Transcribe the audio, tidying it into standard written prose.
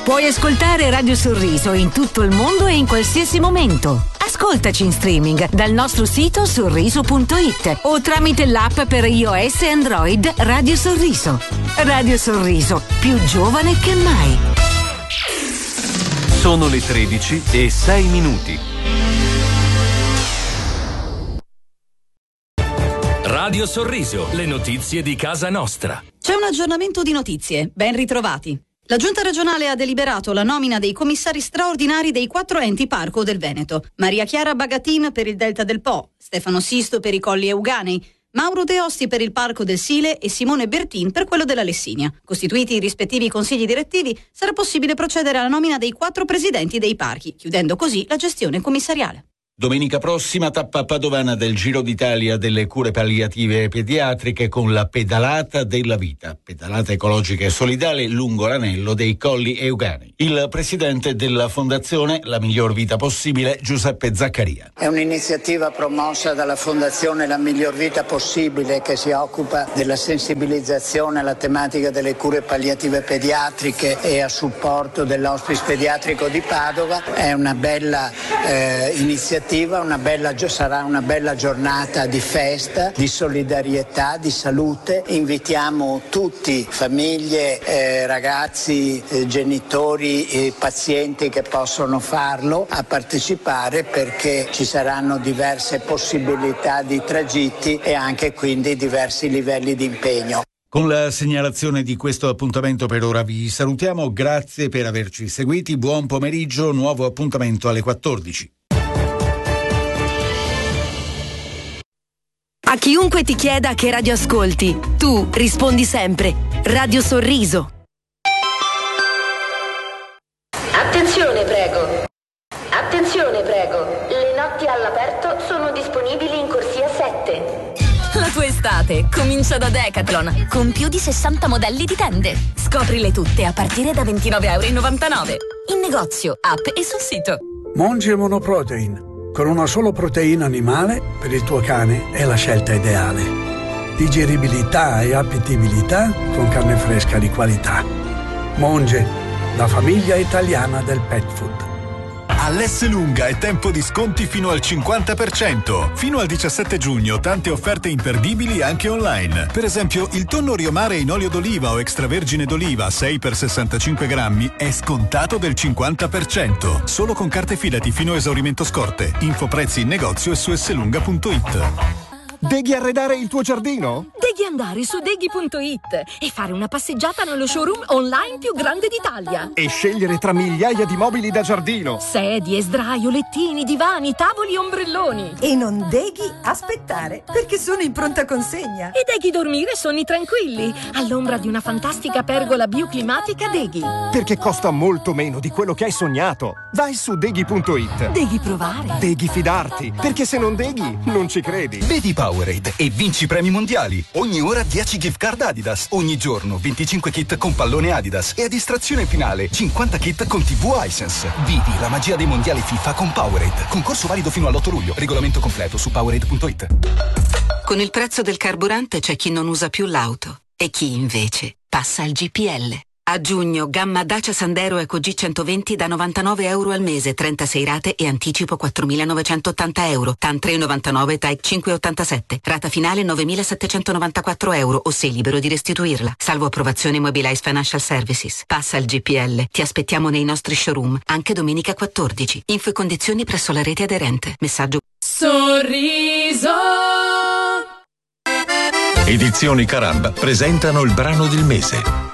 Puoi ascoltare Radio Sorriso in tutto il mondo e in qualsiasi momento. Ascoltaci in streaming dal nostro sito sorriso.it o tramite l'app per iOS e Android Radio Sorriso. Radio Sorriso, più giovane che mai. Sono le 13:06. Radio Sorriso, le notizie di casa nostra. C'è un aggiornamento di notizie, ben ritrovati. La Giunta regionale ha deliberato la nomina dei commissari straordinari dei 4 enti parco del Veneto. Maria Chiara Bagatin per il Delta del Po, Stefano Sisto per i Colli Euganei, Mauro De Osti per il Parco del Sile e Simone Bertin per quello della Lessinia. Costituiti i rispettivi consigli direttivi, sarà possibile procedere alla nomina dei 4 presidenti dei parchi, chiudendo così la gestione commissariale. Domenica prossima tappa padovana del Giro d'Italia delle cure palliative pediatriche con la pedalata della vita, pedalata ecologica e solidale lungo l'anello dei Colli Euganei. Il presidente della fondazione La Miglior Vita Possibile, Giuseppe Zaccaria. È un'iniziativa promossa dalla fondazione La Miglior Vita Possibile che si occupa della sensibilizzazione alla tematica delle cure palliative pediatriche e a supporto dell'Hospice Pediatrico di Padova. È una bella iniziativa. Sarà una bella giornata di festa, di solidarietà, di salute. Invitiamo tutti, famiglie, ragazzi, genitori e pazienti che possono farlo a partecipare, perché ci saranno diverse possibilità di tragitti e anche quindi diversi livelli di impegno. Con la segnalazione di questo appuntamento per ora vi salutiamo, grazie per averci seguiti, buon pomeriggio, nuovo appuntamento alle 14. A chiunque ti chieda che radio ascolti, tu rispondi sempre Radio Sorriso. Attenzione prego. Attenzione prego. Le notti all'aperto sono disponibili in corsia 7. La tua estate comincia da Decathlon, con più di 60 modelli di tende. Scoprile tutte a partire da €29,99. In negozio, app e sul sito. Monge Monoprotein. Con una solo proteina animale, per il tuo cane è la scelta ideale. Digeribilità e appetibilità con carne fresca di qualità. Monge, la famiglia italiana del pet food. All'Esselunga è tempo di sconti fino al 50%. Fino al 17 giugno tante offerte imperdibili anche online. Per esempio, il tonno Riomare in olio d'oliva o extravergine d'oliva 6 x 65 grammi è scontato del 50%. Solo con carte Fidati fino a esaurimento scorte. Info prezzi in negozio e su esselunga.it. Devi arredare il tuo giardino? Devi andare su deghi.it e fare una passeggiata nello showroom online più grande d'Italia. E scegliere tra migliaia di mobili da giardino. Sedie, sdraio, lettini, divani, tavoli e ombrelloni. E non devi aspettare, perché sono in pronta consegna. E devi dormire sonni tranquilli, all'ombra di una fantastica pergola bioclimatica Deghi. Perché costa molto meno di quello che hai sognato. Vai su deghi.it. Devi provare. Devi fidarti, perché se non deghi, non ci credi. Vedi Powerade e vinci premi mondiali. Ogni ora 10 gift card Adidas. Ogni giorno 25 kit con pallone Adidas. E a distrazione finale 50 kit con TV Hisense. Vivi la magia dei mondiali FIFA con Powerade. Concorso valido fino all'8 luglio. Regolamento completo su powerade.it. Con il prezzo del carburante c'è chi non usa più l'auto e chi invece passa al GPL. A giugno, gamma Dacia Sandero Eco G120 da €99 al mese, 36 rate e anticipo €4.980. TAN 3,99, TAEC 5,87. Rata finale €9.794 o sei libero di restituirla. Salvo approvazione Mobilize Financial Services. Passa al GPL. Ti aspettiamo nei nostri showroom, anche domenica 14. Info e condizioni presso la rete aderente. Messaggio Sorriso. Edizioni Caramba presentano il brano del mese.